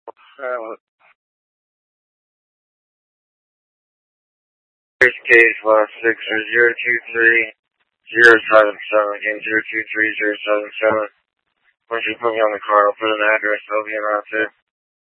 First case, last 6 or 023-077, again 023-077. Once you put me on the car, I'll put an address, I'll be around too.